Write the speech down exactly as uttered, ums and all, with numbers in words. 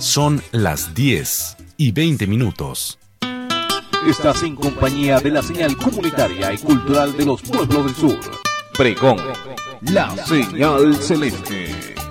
Son las diez y veinte minutos. Estás en compañía de la señal comunitaria y cultural de los pueblos del sur. Pregón, la señal celeste.